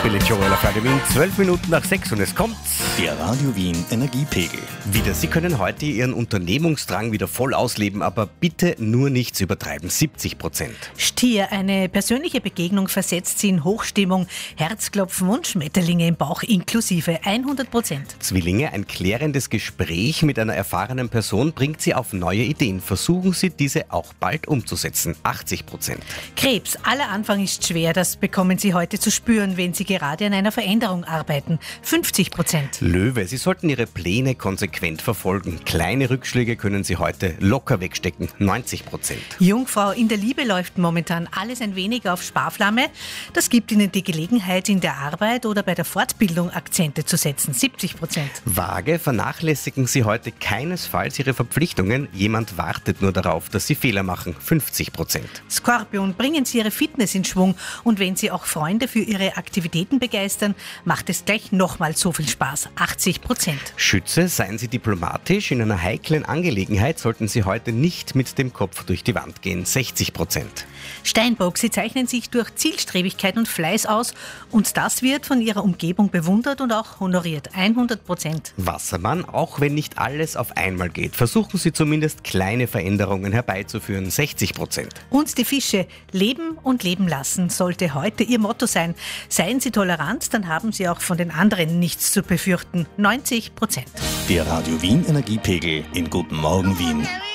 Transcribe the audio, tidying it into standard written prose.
Billy Joel auf Radio Wien, 12 Minuten nach 6 und es kommt der Radio Wien Energiepegel. wieder. Sie können heute Ihren Unternehmungsdrang wieder voll ausleben, aber bitte nur nichts übertreiben. 70%. Stier, eine persönliche Begegnung versetzt Sie in Hochstimmung, Herzklopfen und Schmetterlinge im Bauch inklusive 100%. Zwillinge, ein klärendes Gespräch mit einer erfahrenen Person bringt Sie auf neue Ideen. Versuchen Sie, diese auch bald umzusetzen. 80%. Krebs, aller Anfang ist schwer, das bekommen Sie heute zu spüren, wenn Sie gerade an einer Veränderung arbeiten. 50%. Löwe, Sie sollten Ihre Pläne konsequent verfolgen. Kleine Rückschläge können Sie heute locker wegstecken. 90%. Jungfrau, in der Liebe läuft momentan alles ein wenig auf Sparflamme. Das gibt Ihnen die Gelegenheit, in der Arbeit oder bei der Fortbildung Akzente zu setzen. 70%. Waage, vernachlässigen Sie heute keinesfalls Ihre Verpflichtungen. Jemand wartet nur darauf, dass Sie Fehler machen. 50%. Skorpion, bringen Sie Ihre Fitness in Schwung und wenn Sie auch Freunde für Ihre Aktivitäten begeistern, macht es gleich nochmal so viel Spaß. 80%. Schütze, seien Sie diplomatisch. In einer heiklen Angelegenheit sollten Sie heute nicht mit dem Kopf durch die Wand gehen. 60%. Steinbock, Sie zeichnen sich durch Zielstrebigkeit und Fleiß aus und das wird von Ihrer Umgebung bewundert und auch honoriert. 100%. Wassermann, auch wenn nicht alles auf einmal geht, versuchen Sie zumindest kleine Veränderungen herbeizuführen. 60%. Und die Fische, leben und leben lassen, sollte heute Ihr Motto sein. Seien Sie tolerant, dann haben Sie auch von den anderen nichts zu befürchten. 90%. Der Radio Wien Energiepegel in Guten Morgen Wien.